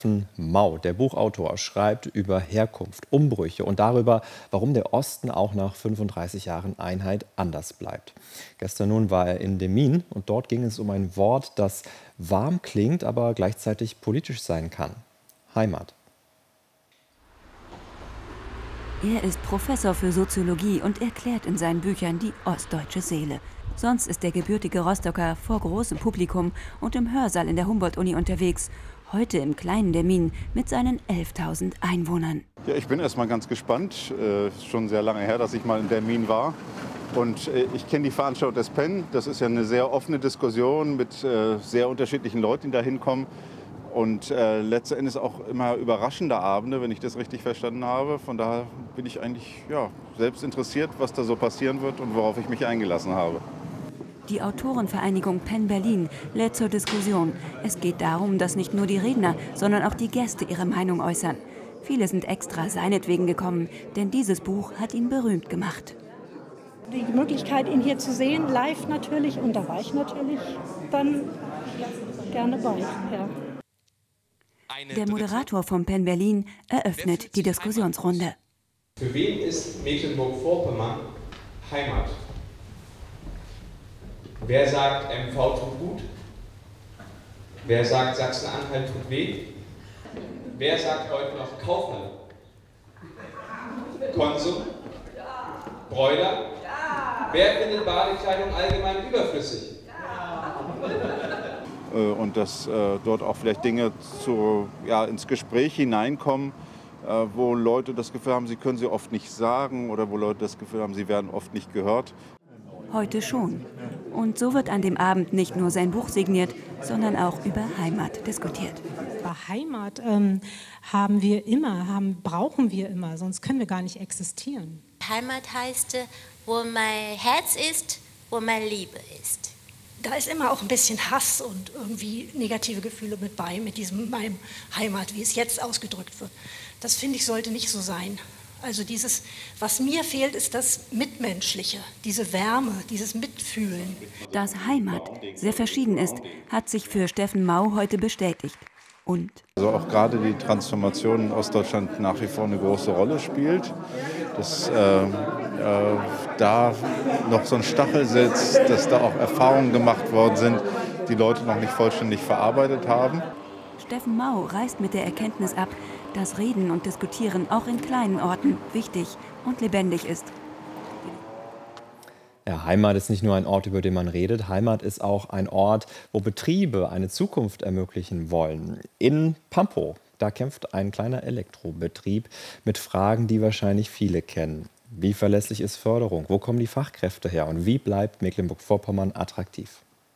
Mau, der Buchautor, schreibt über Herkunft, Umbrüche und darüber, warum der Osten auch nach 35 Jahren Einheit anders bleibt. Gestern nun war er in Demmin und dort ging es um ein Wort, das warm klingt, aber gleichzeitig politisch sein kann: Heimat. Er ist Professor für Soziologie und erklärt in seinen Büchern die ostdeutsche Seele. Sonst ist der gebürtige Rostocker vor großem Publikum und im Hörsaal in der Humboldt-Uni unterwegs. Heute im kleinen Demmin mit seinen 11.000 Einwohnern. Ja, ich bin erst mal ganz gespannt. Schon sehr lange her, dass ich mal in Demmin war. Und ich kenne die Veranstaltung des PEN. Das ist ja eine sehr offene Diskussion mit sehr unterschiedlichen Leuten, die da hinkommen. Und letzten Endes auch immer überraschende Abende, wenn ich das richtig verstanden habe. Von daher bin ich eigentlich selbst interessiert, was da so passieren wird und worauf ich mich eingelassen habe. Die Autorenvereinigung PEN Berlin lädt zur Diskussion. Es geht darum, dass nicht nur die Redner, sondern auch die Gäste ihre Meinung äußern. Viele sind extra seinetwegen gekommen, denn dieses Buch hat ihn berühmt gemacht. Die Möglichkeit, ihn hier zu sehen, live natürlich, und da war ich natürlich dann gerne bei. Ja. Der Moderator von PEN Berlin eröffnet die Diskussionsrunde. Für wen ist Mecklenburg-Vorpommern Heimat? Wer sagt, MV tut gut? Wer sagt, Sachsen-Anhalt tut weh? Wer sagt heute noch Kaufmann? Konsum? Bräuler? Wer findet Badekleidung allgemein überflüssig? Und dass dort auch vielleicht Dinge ins Gespräch hineinkommen, wo Leute das Gefühl haben, sie können sie oft nicht sagen, oder wo Leute das Gefühl haben, sie werden oft nicht gehört. Heute schon. Und so wird an dem Abend nicht nur sein Buch signiert, sondern auch über Heimat diskutiert. Über Heimat brauchen wir immer, sonst können wir gar nicht existieren. Heimat heißt, wo mein Herz ist, wo meine Liebe ist. Da ist immer auch ein bisschen Hass und irgendwie negative Gefühle mit bei, mit diesem meinem Heimat, wie es jetzt ausgedrückt wird. Das, finde ich, sollte nicht so sein. Also was mir fehlt, ist das Mitmenschliche, diese Wärme, dieses Mitfühlen. Dass Heimat sehr verschieden ist, hat sich für Steffen Mau heute bestätigt. Und also auch gerade die Transformation in Ostdeutschland nach wie vor eine große Rolle spielt. Dass da noch so ein Stachel sitzt, dass da auch Erfahrungen gemacht worden sind, die Leute noch nicht vollständig verarbeitet haben. Steffen Mau reist mit der Erkenntnis ab, dass Reden und Diskutieren auch in kleinen Orten wichtig und lebendig ist. Ja, Heimat ist nicht nur ein Ort, über den man redet. Heimat ist auch ein Ort, wo Betriebe eine Zukunft ermöglichen wollen. In Pampow, da kämpft ein kleiner Elektrobetrieb mit Fragen, die wahrscheinlich viele kennen. Wie verlässlich ist Förderung? Wo kommen die Fachkräfte her? Und wie bleibt Mecklenburg-Vorpommern attraktiv?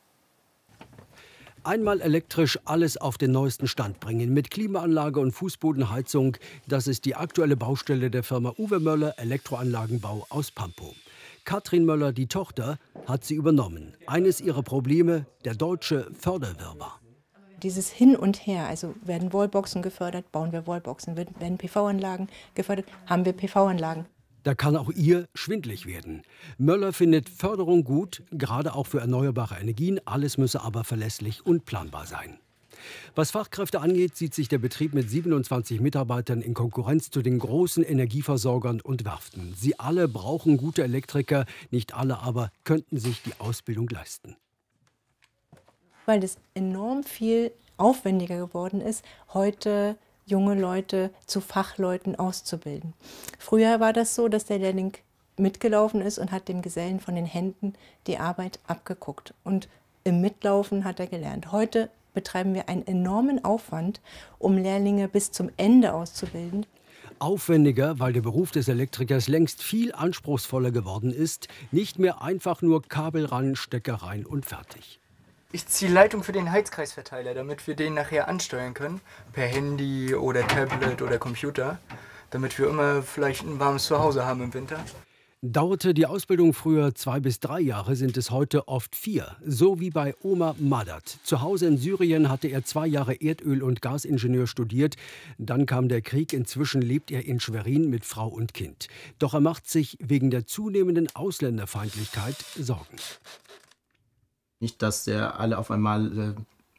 Einmal elektrisch alles auf den neuesten Stand bringen mit Klimaanlage und Fußbodenheizung. Das ist die aktuelle Baustelle der Firma Uwe Möller Elektroanlagenbau aus Pampow. Katrin Möller, die Tochter, hat sie übernommen. Eines ihrer Probleme, der deutsche Förderwirrwarr. Dieses Hin und Her, also werden Wallboxen gefördert, bauen wir Wallboxen, werden PV-Anlagen gefördert, haben wir PV-Anlagen. Da kann auch ihr schwindlig werden. Möller findet Förderung gut, gerade auch für erneuerbare Energien. Alles müsse aber verlässlich und planbar sein. Was Fachkräfte angeht, sieht sich der Betrieb mit 27 Mitarbeitern in Konkurrenz zu den großen Energieversorgern und Werften. Sie alle brauchen gute Elektriker, nicht alle aber könnten sich die Ausbildung leisten. Weil es enorm viel aufwendiger geworden ist, heute junge Leute zu Fachleuten auszubilden. Früher war das so, dass der Lehrling mitgelaufen ist und hat dem Gesellen von den Händen die Arbeit abgeguckt. Und im Mitlaufen hat er gelernt. Heute betreiben wir einen enormen Aufwand, um Lehrlinge bis zum Ende auszubilden. Aufwendiger, weil der Beruf des Elektrikers längst viel anspruchsvoller geworden ist. Nicht mehr einfach nur Kabel ran, Stecker rein und fertig. Ich ziehe Leitung für den Heizkreisverteiler, damit wir den nachher ansteuern können. Per Handy oder Tablet oder Computer. Damit wir immer vielleicht ein warmes Zuhause haben im Winter. Dauerte die Ausbildung früher 2 bis 3 Jahre, sind es heute oft 4. So wie bei Omar Madat. Zu Hause in Syrien hatte er 2 Jahre Erdöl- und Gasingenieur studiert. Dann kam der Krieg. Inzwischen lebt er in Schwerin mit Frau und Kind. Doch er macht sich wegen der zunehmenden Ausländerfeindlichkeit Sorgen. Nicht, dass alle auf einmal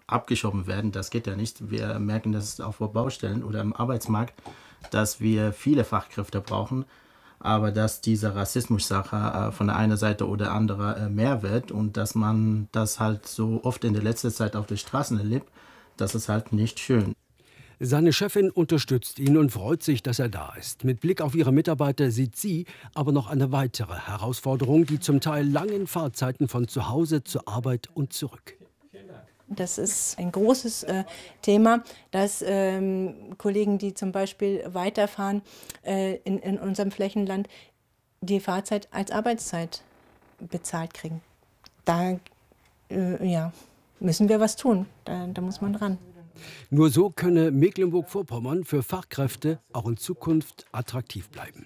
abgeschoben werden. Das geht ja nicht. Wir merken das auf Baustellen oder im Arbeitsmarkt, dass wir viele Fachkräfte brauchen, aber dass diese Rassismus-Sache von der einen Seite oder anderen mehr wird und dass man das halt so oft in der letzten Zeit auf den Straßen erlebt, das ist halt nicht schön. Seine Chefin unterstützt ihn und freut sich, dass er da ist. Mit Blick auf ihre Mitarbeiter sieht sie aber noch eine weitere Herausforderung, die zum Teil langen Fahrzeiten von zu Hause zur Arbeit und zurück. Das ist ein großes Thema, dass Kollegen, die zum Beispiel weiterfahren in unserem Flächenland, die Fahrzeit als Arbeitszeit bezahlt kriegen. Da müssen wir was tun, da muss man ran. Nur so könne Mecklenburg-Vorpommern für Fachkräfte auch in Zukunft attraktiv bleiben.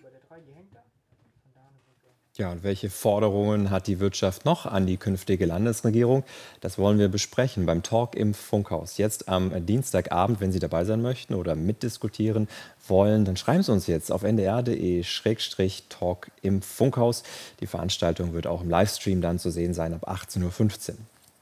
Ja, und welche Forderungen hat die Wirtschaft noch an die künftige Landesregierung? Das wollen wir besprechen beim Talk im Funkhaus. Jetzt am Dienstagabend, wenn Sie dabei sein möchten oder mitdiskutieren wollen, dann schreiben Sie uns jetzt auf ndr.de/Talk im Funkhaus. Die Veranstaltung wird auch im Livestream dann zu sehen sein ab 18:15 Uhr.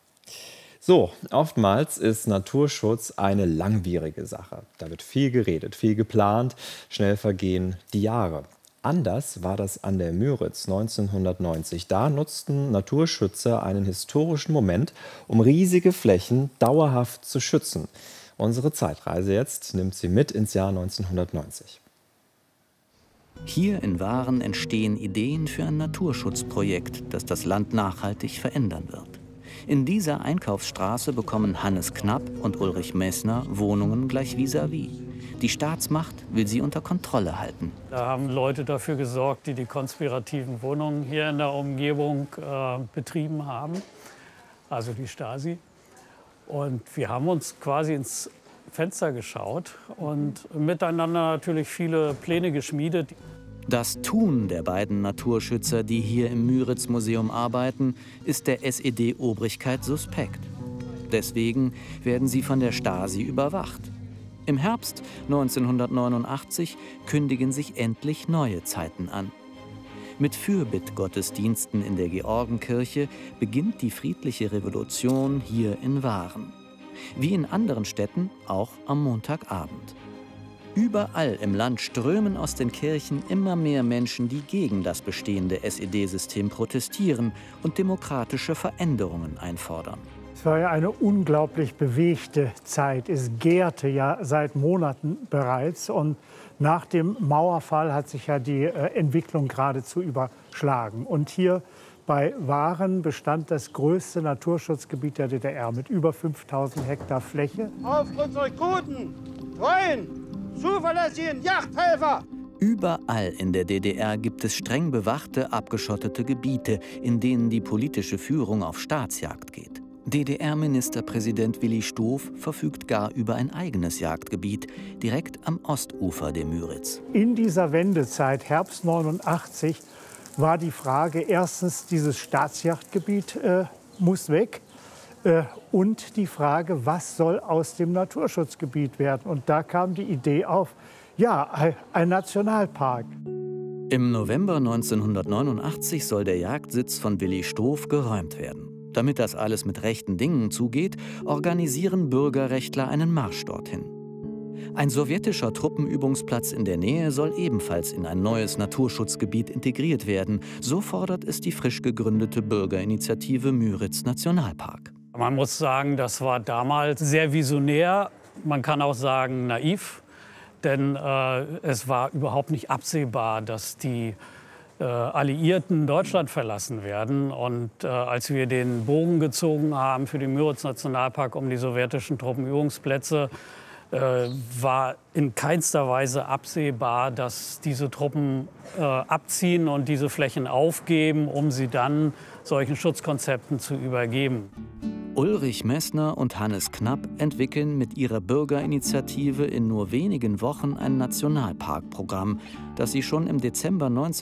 So, oftmals ist Naturschutz eine langwierige Sache. Da wird viel geredet, viel geplant, schnell vergehen die Jahre. Anders war das an der Müritz 1990. Da nutzten Naturschützer einen historischen Moment, um riesige Flächen dauerhaft zu schützen. Unsere Zeitreise jetzt nimmt Sie mit ins Jahr 1990. Hier in Waren entstehen Ideen für ein Naturschutzprojekt, das das Land nachhaltig verändern wird. In dieser Einkaufsstraße bekommen Hannes Knapp und Ulrich Messner Wohnungen gleich vis-à-vis. Die Staatsmacht will sie unter Kontrolle halten. Da haben Leute dafür gesorgt, die die konspirativen Wohnungen hier in der Umgebung betrieben haben, also die Stasi. Und wir haben uns quasi ins Fenster geschaut und miteinander natürlich viele Pläne geschmiedet. Das Tun der beiden Naturschützer, die hier im Müritz-Museum arbeiten, ist der SED-Obrigkeit suspekt. Deswegen werden sie von der Stasi überwacht. Im Herbst 1989 kündigen sich endlich neue Zeiten an. Mit Fürbittgottesdiensten in der Georgenkirche beginnt die friedliche Revolution hier in Waren. Wie in anderen Städten auch am Montagabend. Überall im Land strömen aus den Kirchen immer mehr Menschen, die gegen das bestehende SED-System protestieren und demokratische Veränderungen einfordern. Es war ja eine unglaublich bewegte Zeit. Es gärte ja seit Monaten bereits. Und nach dem Mauerfall hat sich ja die Entwicklung geradezu überschlagen. Und hier bei Waren bestand das größte Naturschutzgebiet der DDR mit über 5000 Hektar Fläche. Auf unsere guten, treuen, zuverlässigen Yachthelfer! Überall in der DDR gibt es streng bewachte, abgeschottete Gebiete, in denen die politische Führung auf Staatsjagd geht. DDR-Ministerpräsident Willi Stoph verfügt gar über ein eigenes Jagdgebiet, direkt am Ostufer der Müritz. In dieser Wendezeit, Herbst 89, war die Frage, erstens, dieses Staatsjagdgebiet muss weg. Und die Frage, was soll aus dem Naturschutzgebiet werden? Und da kam die Idee auf, ja, ein Nationalpark. Im November 1989 soll der Jagdsitz von Willi Stoph geräumt werden. Damit das alles mit rechten Dingen zugeht, organisieren Bürgerrechtler einen Marsch dorthin. Ein sowjetischer Truppenübungsplatz in der Nähe soll ebenfalls in ein neues Naturschutzgebiet integriert werden. So fordert es die frisch gegründete Bürgerinitiative Müritz Nationalpark. Man muss sagen, das war damals sehr visionär, man kann auch sagen naiv, denn es war überhaupt nicht absehbar, dass die Alliierten Deutschland verlassen werden. Und als wir den Bogen gezogen haben für den Müritz-Nationalpark um die sowjetischen Truppenübungsplätze, war in keinster Weise absehbar, dass diese Truppen abziehen und diese Flächen aufgeben, um sie dann solchen Schutzkonzepten zu übergeben. Ulrich Messner und Hannes Knapp entwickeln mit ihrer Bürgerinitiative in nur wenigen Wochen ein Nationalparkprogramm, das sie schon im Dezember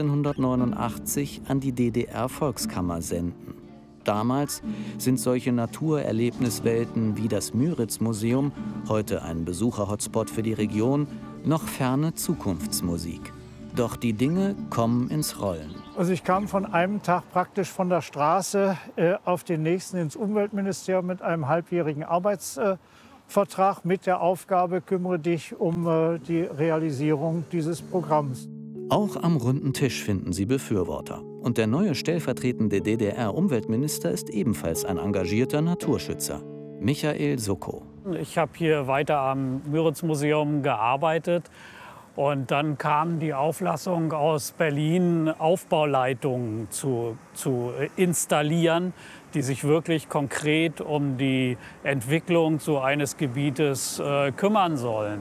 1989 an die DDR-Volkskammer senden. Damals sind solche Naturerlebniswelten wie das Müritz-Museum, heute ein Besucher-Hotspot für die Region, noch ferne Zukunftsmusik. Doch die Dinge kommen ins Rollen. Also ich kam von einem Tag praktisch von der Straße auf den nächsten ins Umweltministerium mit einem halbjährigen Arbeitsvertrag mit der Aufgabe, kümmere dich um die Realisierung dieses Programms. Auch am runden Tisch finden sie Befürworter. Und der neue stellvertretende DDR-Umweltminister ist ebenfalls ein engagierter Naturschützer, Michael Soko. Ich habe hier weiter am Müritz-Museum gearbeitet. Und dann kam die Auflassung aus Berlin, Aufbauleitungen zu installieren, die sich wirklich konkret um die Entwicklung so eines Gebietes kümmern sollen.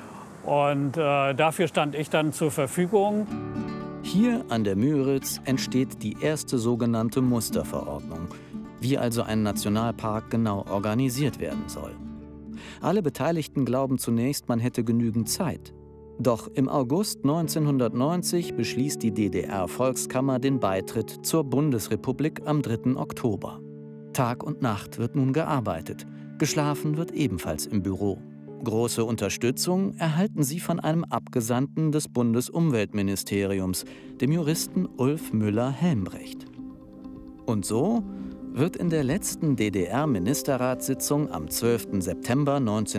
Und dafür stand ich dann zur Verfügung. Hier an der Müritz entsteht die erste sogenannte Musterverordnung, wie also ein Nationalpark genau organisiert werden soll. Alle Beteiligten glauben zunächst, man hätte genügend Zeit. Doch im August 1990 beschließt die DDR-Volkskammer den Beitritt zur Bundesrepublik am 3. Oktober. Tag und Nacht wird nun gearbeitet. Geschlafen wird ebenfalls im Büro. Große Unterstützung erhalten sie von einem Abgesandten des Bundesumweltministeriums, dem Juristen Ulf Müller-Helmbrecht. Und so wird in der letzten DDR-Ministerratssitzung am 12. September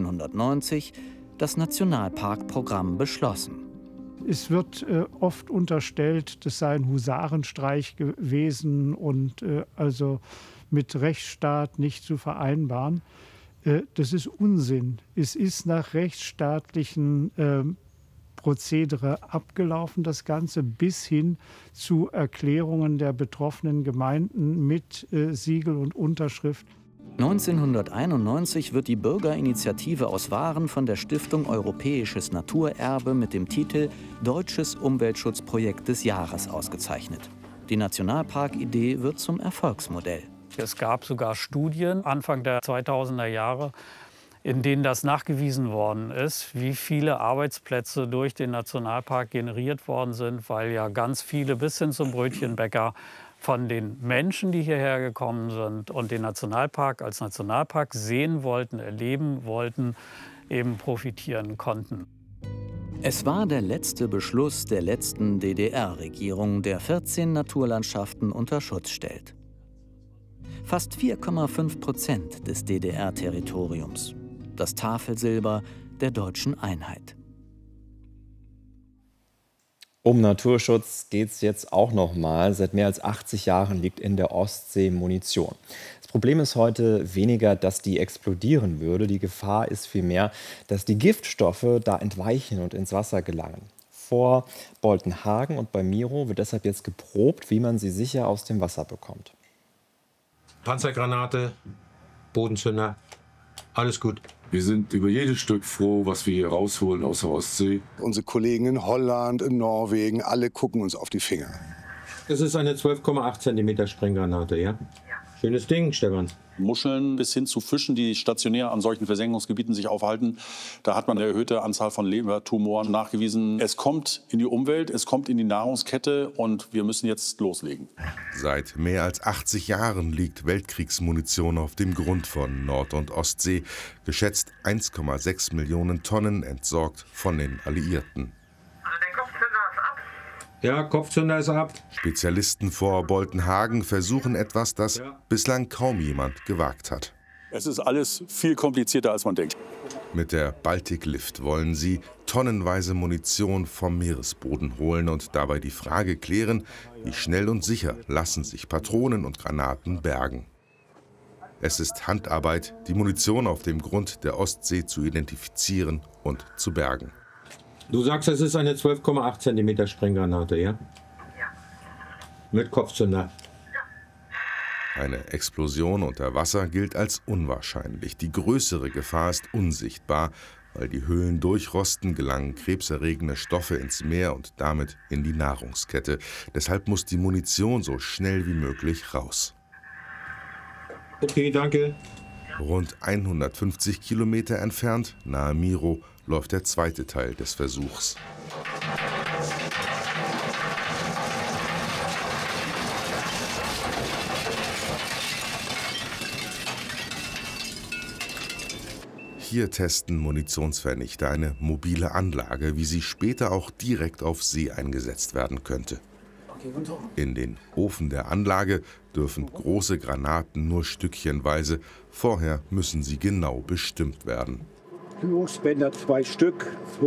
1990 das Nationalparkprogramm beschlossen. Es wird oft unterstellt, das sei ein Husarenstreich gewesen und also mit Rechtsstaat nicht zu vereinbaren. Das ist Unsinn. Es ist nach rechtsstaatlichen Prozedere abgelaufen, das Ganze bis hin zu Erklärungen der betroffenen Gemeinden mit Siegel und Unterschrift. 1991 wird die Bürgerinitiative aus Waren von der Stiftung Europäisches Naturerbe mit dem Titel Deutsches Umweltschutzprojekt des Jahres ausgezeichnet. Die Nationalparkidee wird zum Erfolgsmodell. Es gab sogar Studien Anfang der 2000er Jahre, in denen das nachgewiesen worden ist, wie viele Arbeitsplätze durch den Nationalpark generiert worden sind, weil ja ganz viele bis hin zum Brötchenbäcker von den Menschen, die hierher gekommen sind und den Nationalpark als Nationalpark sehen wollten, erleben wollten, eben profitieren konnten. Es war der letzte Beschluss der letzten DDR-Regierung, der 14 Naturlandschaften unter Schutz stellt. Fast 4,5% des DDR-Territoriums. Das Tafelsilber der deutschen Einheit. Um Naturschutz geht es jetzt auch noch mal. Seit mehr als 80 Jahren liegt in der Ostsee Munition. Das Problem ist heute weniger, dass die explodieren würde. Die Gefahr ist vielmehr, dass die Giftstoffe da entweichen und ins Wasser gelangen. Vor Boltenhagen und bei Miro wird deshalb jetzt geprobt, wie man sie sicher aus dem Wasser bekommt. Panzergranate, Bodenzünder, alles gut. Wir sind über jedes Stück froh, was wir hier rausholen aus der Ostsee. Unsere Kollegen in Holland, in Norwegen, alle gucken uns auf die Finger. Das ist eine 12,8 cm Sprenggranate, ja? Schönes Ding, Stefan. Muscheln bis hin zu Fischen, die stationär an solchen Versenkungsgebieten sich aufhalten. Da hat man eine erhöhte Anzahl von Lebertumoren nachgewiesen. Es kommt in die Umwelt, es kommt in die Nahrungskette und wir müssen jetzt loslegen. Seit mehr als 80 Jahren liegt Weltkriegsmunition auf dem Grund von Nord- und Ostsee. Geschätzt 1,6 Millionen Tonnen entsorgt von den Alliierten. Ja, Kopfzünder ist ab. Spezialisten vor Boltenhagen versuchen etwas, das bislang kaum jemand gewagt hat. Es ist alles viel komplizierter, als man denkt. Mit der Baltic Lift wollen sie tonnenweise Munition vom Meeresboden holen und dabei die Frage klären, wie schnell und sicher lassen sich Patronen und Granaten bergen. Es ist Handarbeit, die Munition auf dem Grund der Ostsee zu identifizieren und zu bergen. Du sagst, es ist eine 12,8 cm Sprenggranate, ja? Ja. Mit Kopfzünder. Eine Explosion unter Wasser gilt als unwahrscheinlich. Die größere Gefahr ist unsichtbar. Weil die Höhlen durchrosten, gelangen krebserregende Stoffe ins Meer und damit in die Nahrungskette. Deshalb muss die Munition so schnell wie möglich raus. Okay, danke. Rund 150 Kilometer entfernt, nahe Miro, läuft der zweite Teil des Versuchs. Hier testen Munitionsvernichter eine mobile Anlage, wie sie später auch direkt auf See eingesetzt werden könnte. In den Ofen der Anlage dürfen große Granaten nur stückchenweise, vorher müssen sie genau bestimmt werden. Glühungsbänder 2 Stück,